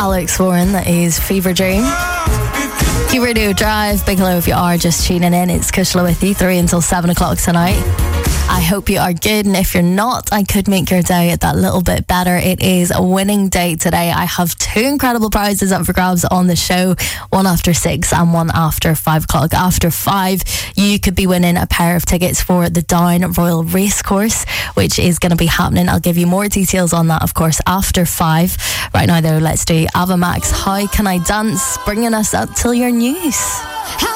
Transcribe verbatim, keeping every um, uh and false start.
Alex Warren, that is Fever Dream. Q Radio Drive, big hello if you are just tuning in. It's Kushla with you, three until seven o'clock tonight. I hope you are good, and if you're not, I could make your day that little bit better. It is a winning day today. I have two incredible prizes up for grabs on the show, one after six and one after five o'clock. After five, you could be winning a pair of tickets for the Down Royal Racecourse, which is going to be happening. I'll give you more details on that, of course, after five. Right now, though, let's do Ava Max, How Can I Dance, bringing us up till your news.